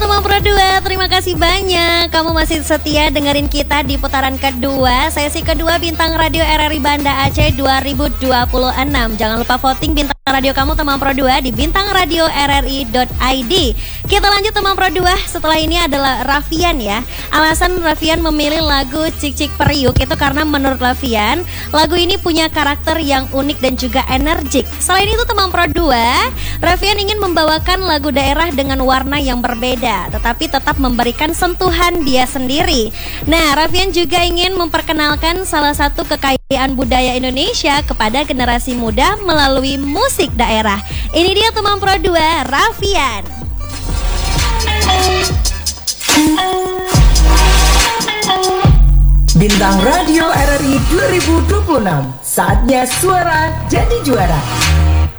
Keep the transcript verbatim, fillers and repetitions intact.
teman Pro dua, terima kasih banyak kamu masih setia dengerin kita di putaran kedua, sesi kedua Bintang Radio R R I Banda Aceh dua ribu dua puluh enam. Jangan lupa voting Bintang Radio kamu teman Pro dua di bintang radio r r i dot i d. Kita lanjut teman Pro dua, setelah ini adalah Raffian ya. Alasan Raffian memilih lagu Cik Cik Periuk itu karena menurut Raffian, lagu ini punya karakter yang unik dan juga energik. Selain itu teman Pro dua, Raffian ingin membawakan lagu daerah dengan warna yang berbeda, tetapi tetap memberikan sentuhan dia sendiri. Nah, Raffian juga ingin memperkenalkan salah satu kekayaan budaya Indonesia kepada generasi muda melalui musik daerah. Ini dia teman Pro dua, Raffian. Bintang Radio R R I dua ribu dua puluh enam, saatnya suara jadi juara.